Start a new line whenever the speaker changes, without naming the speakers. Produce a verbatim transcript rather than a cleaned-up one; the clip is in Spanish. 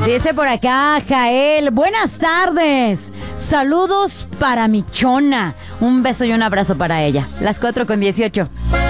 Dice por acá Jael, buenas tardes. Saludos para mi chona. Un beso y un abrazo para ella. Las cuatro con dieciocho.